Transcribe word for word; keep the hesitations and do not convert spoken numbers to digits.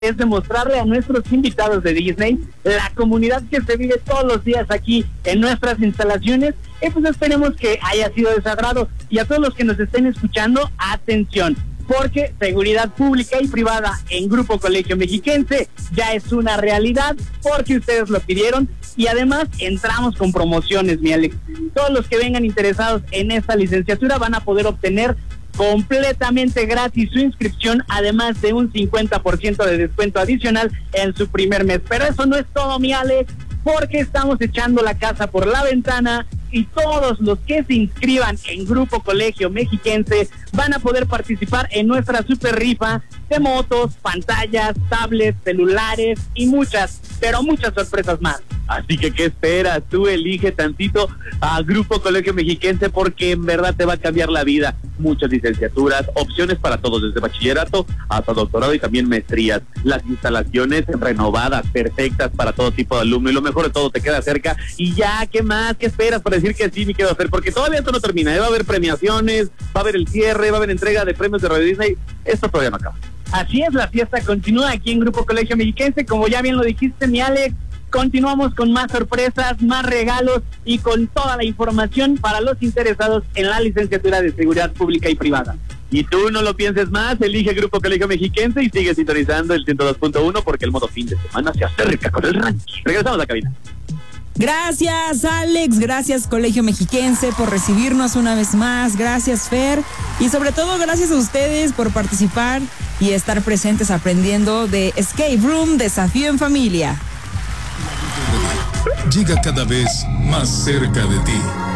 es demostrarle a nuestros invitados de Disney la comunidad que se vive todos los días aquí en nuestras instalaciones. Y pues esperemos que haya sido de su agrado. Y a todos los que nos estén escuchando, atención, porque seguridad pública y privada en Grupo Colegio Mexiquense ya es una realidad, porque ustedes lo pidieron, y además entramos con promociones, mi Alex. Todos los que vengan interesados en esta licenciatura van a poder obtener completamente gratis su inscripción, además de un cincuenta por ciento de descuento adicional en su primer mes. Pero eso no es todo, mi Alex, porque estamos echando la casa por la ventana y todos los que se inscriban en Grupo Colegio Mexiquense van a poder participar en nuestra super rifa de motos, pantallas, tablets, celulares y muchas, pero muchas sorpresas más. Así que, ¿qué esperas? Tú elige tantito a Grupo Colegio Mexiquense, porque en verdad te va a cambiar la vida. Muchas licenciaturas, opciones para todos, desde bachillerato hasta doctorado y también maestrías. Las instalaciones renovadas, perfectas para todo tipo de alumno, y lo mejor de todo, te queda cerca. Y ya, ¿qué más? ¿Qué esperas para decir que sí, mi querido Fer? Porque todavía esto no termina, ¿eh? Va a haber premiaciones, va a haber el cierre, va a haber entrega de premios de Radio Disney. Esto todavía no acaba. Así es, la fiesta continúa aquí en Grupo Colegio Mexiquense, como ya bien lo dijiste, mi Alex. Continuamos con más sorpresas, más regalos y con toda la información para los interesados en la licenciatura de Seguridad Pública y Privada. Y tú no lo pienses más, elige Grupo Colegio Mexiquense y sigue sintonizando el ciento dos punto uno, porque el modo fin de semana se acerca con el ranking. Regresamos a la cabina. Gracias, Alex, gracias Colegio Mexiquense por recibirnos una vez más, gracias, Fer, y sobre todo gracias a ustedes por participar y estar presentes aprendiendo de Escape Room Desafío en Familia. Llega cada vez más cerca de ti.